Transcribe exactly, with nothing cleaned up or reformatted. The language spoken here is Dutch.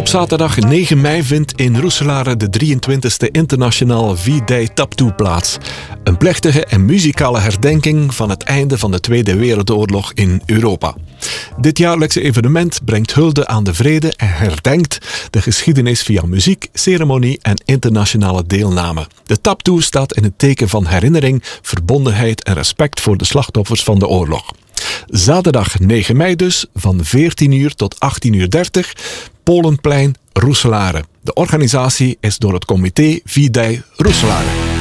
Op zaterdag negen mei vindt in Roeselare de drieëntwintigste internationale V-Day Taptoe plaats. Een plechtige en muzikale herdenking van het einde van de Tweede Wereldoorlog in Europa. Dit jaarlijkse evenement brengt hulde aan de vrede en herdenkt de geschiedenis via muziek, ceremonie en internationale deelname. De Taptoe staat in het teken van herinnering, verbondenheid en respect voor de slachtoffers van de oorlog. Zaterdag negen mei dus, van veertien uur tot achttien uur dertig, Polenplein, Roeselare. De organisatie is door het comité V-Day Roeselare.